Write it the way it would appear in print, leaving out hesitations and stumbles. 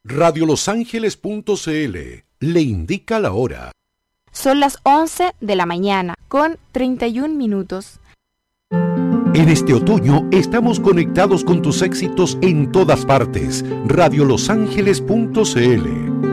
Radiolosangeles.cl le indica la hora. Son las 11 de la mañana con 31 minutos. En este otoño estamos conectados con tus éxitos en todas partes. Radiolosangeles.cl